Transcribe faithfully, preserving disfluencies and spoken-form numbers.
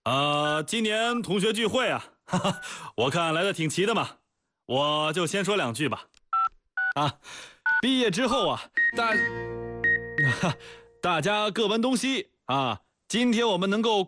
呃，今年同学聚会啊，哈哈，我看来的挺齐的嘛，我就先说两句吧。啊，毕业之后啊，大，大家各奔东西啊。今天我们能够